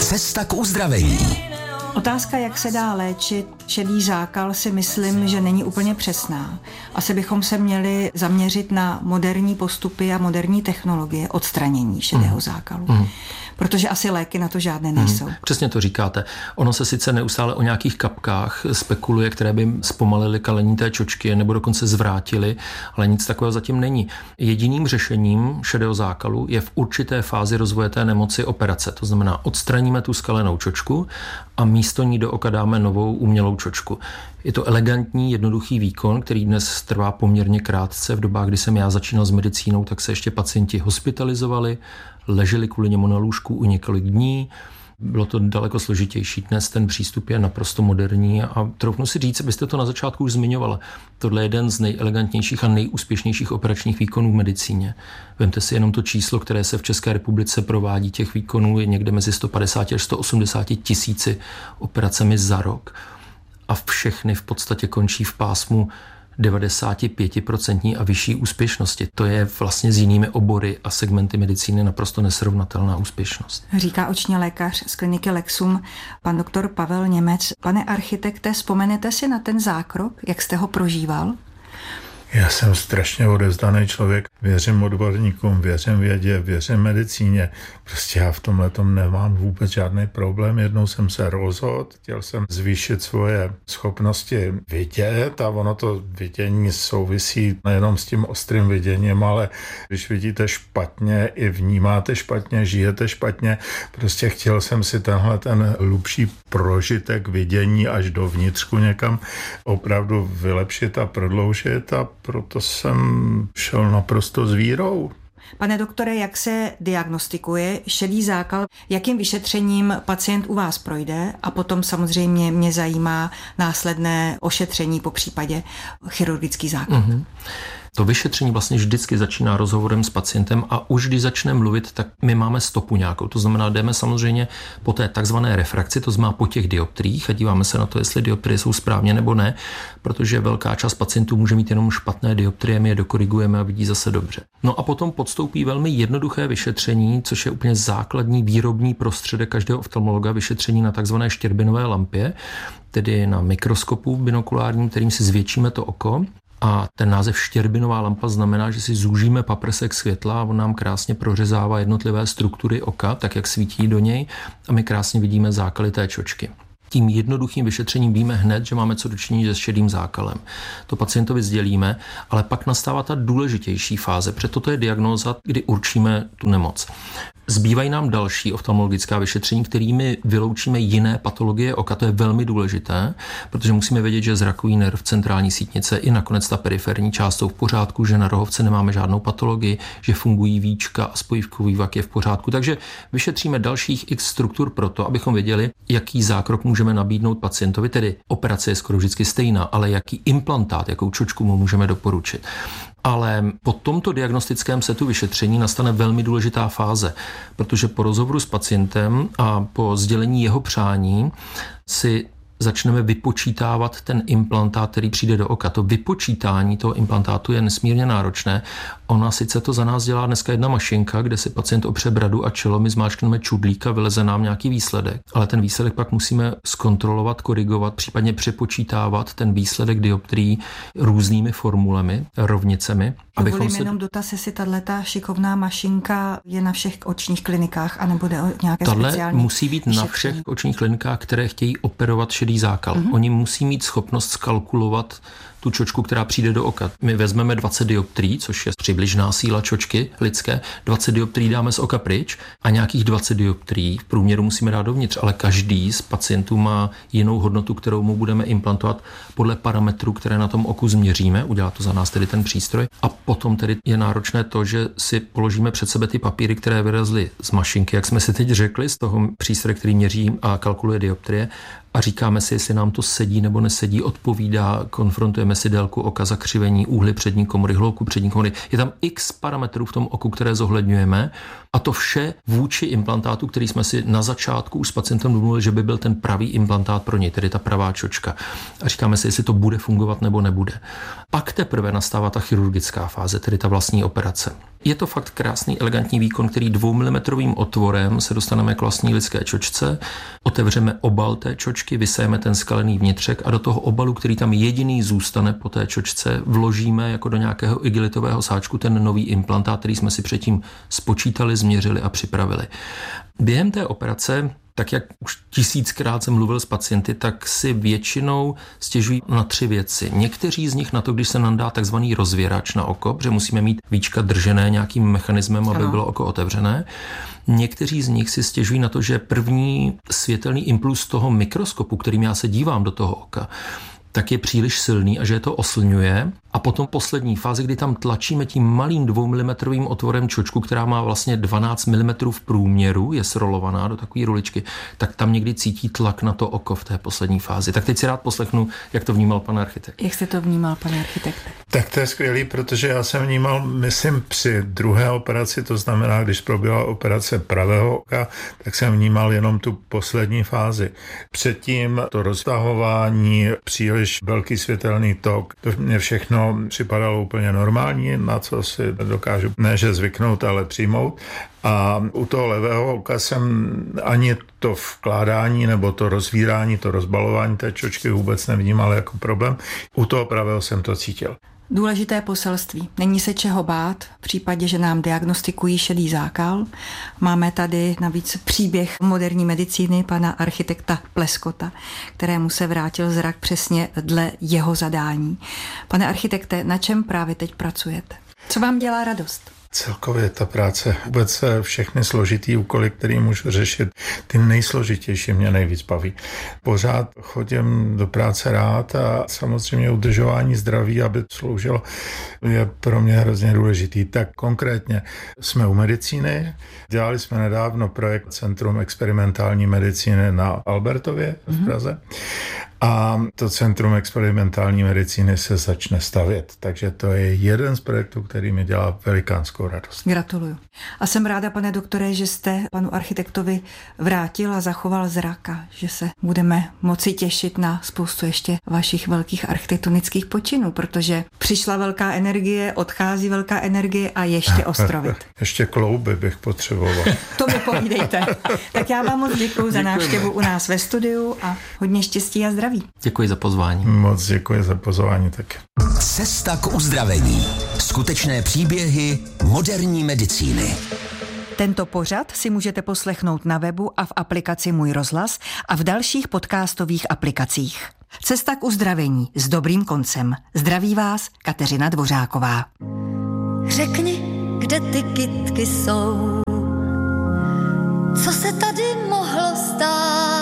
Cesta k uzdravení. Otázka, jak se dá léčit šedý zákal, si myslím, že není úplně přesná. Asi bychom se měli zaměřit na moderní postupy a moderní technologie odstranění šedého zákalu. Protože asi léky na to žádné nejsou. Přesně to říkáte. Ono se sice neustále o nějakých kapkách spekuluje, které by zpomalily kalení té čočky nebo dokonce zvrátily, ale nic takového zatím není. Jediným řešením šedého zákalu je v určité fázi rozvoje té nemoci operace. To znamená, odstraníme tu skalenou čočku a místo ní do oka dáme novou umělou čočku. Je to elegantní, jednoduchý výkon, který dnes trvá poměrně krátce. V dobách, kdy jsem já začínal s medicínou, tak se ještě pacienti hospitalizovali, leželi kvůli němu na lůžku u několik dní. Bylo to daleko složitější. Dnes ten přístup je naprosto moderní a troufnu si říct, abyste to na začátku už zmiňovala. Tohle je jeden z nejelegantnějších a nejúspěšnějších operačních výkonů v medicíně. Vemte si jenom to číslo, které se v České republice provádí těch výkonů, je někde mezi 150 až 180 tisíci operacemi za rok. A všechny v podstatě končí v pásmu 95% a vyšší úspěšnosti. To je vlastně s jinými obory a segmenty medicíny naprosto nesrovnatelná úspěšnost. Říká oční lékař z kliniky Lexum, pan doktor Pavel Němec. Pane architekte, vzpomenete si na ten zákrok, jak jste ho prožíval? Já jsem strašně odevzdaný člověk. Věřím odborníkům, věřím vědě, věřím medicíně. Prostě já v tomhletom nemám vůbec žádný problém. Jednou jsem se rozhodl, chtěl jsem zvýšit svoje schopnosti vidět a ono to vidění souvisí nejenom s tím ostrým viděním, ale když vidíte špatně, i vnímáte špatně, žijete špatně. Prostě chtěl jsem si tenhle ten hlubší prožitek vidění až do vnitřku někam opravdu vylepšit a prodloužit a proto jsem šel naprosto s vírou. Pane doktore, jak se diagnostikuje šedý zákal, jakým vyšetřením pacient u vás projde a potom samozřejmě mě zajímá následné ošetření, po případě chirurgický zákrok. To vyšetření vlastně vždycky začíná rozhovorem s pacientem a už když začne mluvit, tak my máme stopu nějakou. To znamená, jdeme samozřejmě po té takzvané refrakci, to znamená po těch dioptriích a díváme se na to, jestli dioptrie jsou správně nebo ne, protože velká část pacientů může mít jenom špatné dioptrie, my je dokorigujeme a vidí zase dobře. No a potom podstoupí velmi jednoduché vyšetření, což je úplně základní výrobní prostředek každého oftalmologa, vyšetření na takzvané štěrbinové lampě, tedy na mikroskopu binokulárním, kterým si zvětšíme to oko. A ten název štěrbinová lampa znamená, že si zúžíme paprsek světla a on nám krásně prořezává jednotlivé struktury oka, tak jak svítí do něj a my krásně vidíme zákaly té čočky. Tím jednoduchým vyšetřením víme hned, že máme co dočinění se šedým zákalem. To pacientovi sdělíme, ale pak nastává ta důležitější fáze, protože toto je diagnóza, kdy určíme tu nemoc. Zbývají nám další oftalmologická vyšetření, kterými vyloučíme jiné patologie oka. To je velmi důležité, protože musíme vědět, že zrakový nerv, centrální sítnice i nakonec ta periferní část jsou v pořádku, že na rohovce nemáme žádnou patologii, že fungují víčka a spojivkový vak je v pořádku. Takže vyšetříme dalších x struktur proto, abychom věděli, jaký zákrok můžeme nabídnout pacientovi. Tedy operace je skoro vždycky stejná, ale jaký implantát, jakou čočku mu můžeme doporučit. Ale po tomto diagnostickém setu vyšetření nastane velmi důležitá fáze, protože po rozhovoru s pacientem a po sdělení jeho přání si začneme vypočítávat ten implantát, který přijde do oka. To vypočítání toho implantátu je nesmírně náročné. Ona sice to za nás dělá dneska jedna mašinka, kde si pacient opře bradu a čelo, my zmáčkneme čudlík a vyleze nám nějaký výsledek. Ale ten výsledek pak musíme zkontrolovat, korigovat, případně přepočítávat ten výsledek dioptrií různými formulemi, rovnicemi. Dovolím jenom dotaz, jestli tato šikovná mašinka je na všech očních klinikách, anebo jde o nějaké speciální musí být na všech očních klinikách, které chtějí operovat šedý zákal. Oni musí mít schopnost skalkulovat tu čočku, která přijde do oka. My vezmeme 20 dioptrií, což je přibližná síla čočky lidské, 20 dioptrií dáme z oka pryč a nějakých 20 dioptrií v průměru musíme dát dovnitř, ale každý z pacientů má jinou hodnotu, kterou mu budeme implantovat podle parametrů, které na tom oku změříme, udělá to za nás tedy ten přístroj a potom tedy je náročné to, že si položíme před sebe ty papíry, které vyrazly z mašinky, jak jsme si teď řekli, z toho přístroje, který měří a kalkuluje dioptrie a říkáme si, jestli nám to sedí nebo nesedí, odpovídá, konfrontujeme si délku oka, zakřivení, úhly přední komory, hloubku přední komory. Je tam x parametrů v tom oku, které zohledňujeme a to vše vůči implantátu, který jsme si na začátku už s pacientem domluvili, že by byl ten pravý implantát pro něj, tedy ta pravá čočka. A říkáme si, jestli to bude fungovat nebo nebude. Pak teprve nastává ta chirurgická fáze, tedy ta vlastní operace. Je to fakt krásný, elegantní výkon, který 2 mm otvorem se dostaneme k vlastní lidské čočce, otevřeme obal té čočky, vysejeme ten skalený vnitřek a do toho obalu, který tam jediný zůstane po té čočce, vložíme jako do nějakého igelitového sáčku ten nový implantát, který jsme si předtím spočítali, změřili a připravili. Během té operace, tak jak už 1000krát jsem mluvil s pacienty, tak si většinou stěžují na 3 věci. Někteří z nich na to, když se nám dá takzvaný rozvěrač na oko, protože musíme mít víčka držené nějakým mechanismem, aby bylo oko otevřené. Někteří z nich si stěžují na to, že první světelný impuls toho mikroskopu, kterým já se dívám do toho oka, tak je příliš silný a že je to oslňuje. A potom poslední fáze, kdy tam tlačíme tím malým 2 mm otvorem čočku, která má vlastně 12 mm v průměru, je srolovaná do takové ruličky, tak tam někdy cítí tlak na to oko v té poslední fázi. Tak teď si rád poslechnu, jak to vnímal pan architekt. Jak jste to vnímal, pane architekt? Tak to je skvělý, protože já jsem vnímal, myslím, při druhé operaci, to znamená, když proběhla operace pravého oka, tak jsem vnímal jenom tu poslední fázi. Předtím to roztahování, příliš velký světelný tok, to mě všechno připadalo úplně normální, na co si dokážu ne že zvyknout, ale přijmout. A u toho levého oka jsem ani to vkládání nebo to rozvírání, to rozbalování té čočky vůbec nevnímal jako problém. U toho pravého jsem to cítil. Důležité poselství. Není se čeho bát v případě, že nám diagnostikují šedý zákal. Máme tady navíc příběh moderní medicíny pana architekta Pleskota, kterému se vrátil zrak přesně dle jeho zadání. Pane architekte, na čem právě teď pracujete? Co vám dělá radost? Celkově ta práce, vůbec všechny složitý úkoly, které můžu řešit, ty nejsložitější mě nejvíc baví. Pořád chodím do práce rád a samozřejmě udržování zdraví, aby sloužilo, je pro mě hrozně důležitý. Tak konkrétně jsme u medicíny, dělali jsme nedávno projekt Centrum experimentální medicíny na Albertově v Praze. A to Centrum experimentální medicíny se začne stavět. Takže to je jeden z projektů, který mi dělá velikánskou radost. Gratuluju. A jsem ráda, pane doktore, že jste panu architektovi vrátil a zachoval zrak a že se budeme moci těšit na spoustu ještě vašich velkých architektonických počinů, protože přišla velká energie, odchází velká energie a ještě ostrovit. Ještě klouby bych potřeboval. To mi povídejte. Tak já vám moc děkuju za návštěvu u nás ve studiu a hodně štěstí a zdraví. Děkuji za pozvání. Moc děkuji za pozvání taky. Cesta k uzdravení. Skutečné příběhy moderní medicíny. Tento pořad si můžete poslechnout na webu a v aplikaci Můj rozhlas a v dalších podcastových aplikacích. Cesta k uzdravení s dobrým koncem. Zdraví vás Kateřina Dvořáková. Řekni, kde ty kytky jsou, co se tady mohlo stát?